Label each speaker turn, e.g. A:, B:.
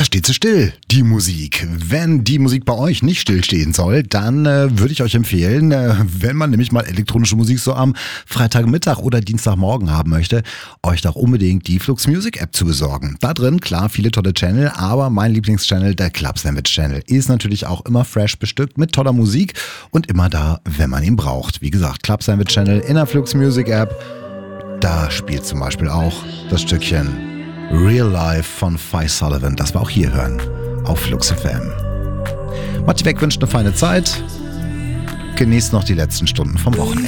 A: steht sie still, die Musik. Wenn die Musik bei euch nicht stillstehen soll, dann würde ich euch empfehlen, wenn man nämlich mal elektronische Musik so am Freitagmittag oder Dienstagmorgen haben möchte, euch doch unbedingt die Flux Music App zu besorgen. Da drin, klar, viele tolle Channel, aber mein Lieblingschannel, der Club Sandwich Channel, ist natürlich auch immer fresh bestückt mit toller Musik und immer da, wenn man ihn braucht. Wie gesagt, Club Sandwich Channel in der Flux Music App, da spielt zum Beispiel auch das Stückchen Real Life von Phi Sullivan, das wir auch hier hören, auf Flux FM. Matti Beck wünscht eine feine Zeit. Genießt noch die letzten Stunden vom Wochenende.